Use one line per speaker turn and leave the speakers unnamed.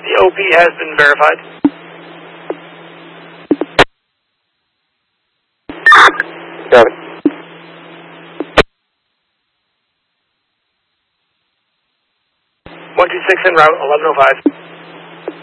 The OP has been verified.
Got it.
126 en route, 1105.